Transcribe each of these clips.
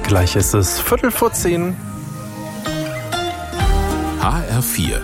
Gleich ist es 9:45. HR4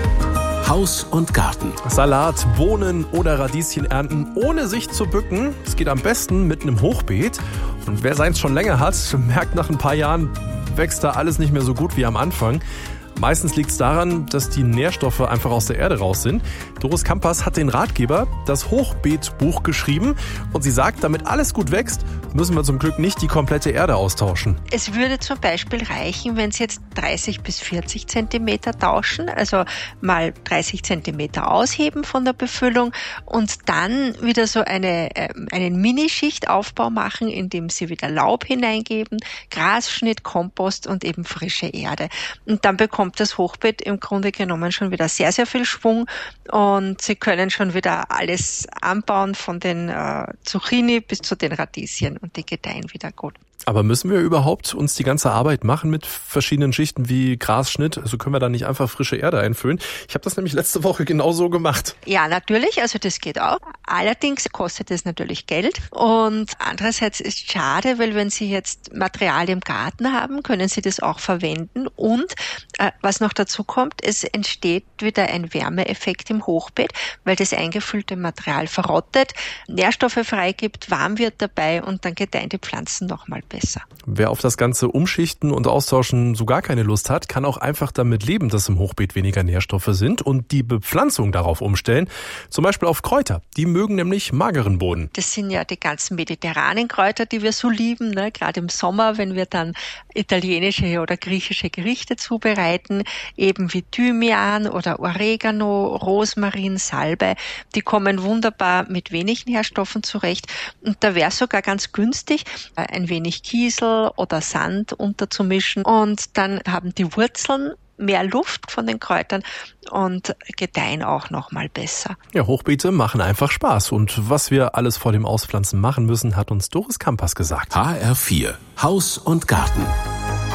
Haus und Garten. Salat, Bohnen oder Radieschen ernten, ohne sich zu bücken. Es geht am besten mit einem Hochbeet. Und wer seins schon länger hat, merkt, nach ein paar Jahren wächst da alles nicht mehr so gut wie am Anfang. Meistens liegt es daran, dass die Nährstoffe einfach aus der Erde raus sind. Doris Kampas hat den Ratgeber, das Hochbeetbuch, geschrieben. Und sie sagt, damit alles gut wächst, müssen wir zum Glück nicht die komplette Erde austauschen. Es würde zum Beispiel reichen, wenn Sie jetzt 30 bis 40 Zentimeter tauschen, also mal 30 Zentimeter ausheben von der Befüllung und dann wieder so einen Minischichtaufbau machen, indem Sie wieder Laub hineingeben, Grasschnitt, Kompost und eben frische Erde. Und dann bekommt das Hochbeet im Grunde genommen schon wieder sehr, sehr viel Schwung und Sie können schon wieder alles anbauen, von den Zucchini bis zu den Radieschen, und die gedeihen wieder gut. Aber müssen wir überhaupt uns die ganze Arbeit machen mit verschiedenen Schichten wie Grasschnitt? Also können wir da nicht einfach frische Erde einfüllen? Ich habe das nämlich letzte Woche genauso gemacht. Ja, natürlich, also das geht auch. Allerdings kostet es natürlich Geld und andererseits ist es schade, weil wenn Sie jetzt Material im Garten haben, können Sie das auch verwenden und was noch dazu kommt, es entsteht wieder ein Wärmeeffekt im Hochbeet, weil das eingefüllte Material verrottet, Nährstoffe freigibt, warm wird dabei und dann gedeihen die Pflanzen nochmal besser. Wer auf das ganze Umschichten und Austauschen so gar keine Lust hat, kann auch einfach damit leben, dass im Hochbeet weniger Nährstoffe sind und die Bepflanzung darauf umstellen. Zum Beispiel auf Kräuter. Die mögen nämlich mageren Boden. Das sind ja die ganzen mediterranen Kräuter, die wir so lieben, ne? Gerade im Sommer, wenn wir dann italienische oder griechische Gerichte zubereiten, eben wie Thymian oder Oregano, Rosmarin, Salbei. Die kommen wunderbar mit wenig Nährstoffen zurecht. Und da wäre es sogar ganz günstig, ein wenig Kiesel oder Sand unterzumischen, und dann haben die Wurzeln mehr Luft von den Kräutern und gedeihen auch noch mal besser. Ja, Hochbeete machen einfach Spaß. Und was wir alles vor dem Auspflanzen machen müssen, hat uns Doris Kampas gesagt. HR4 Haus und Garten.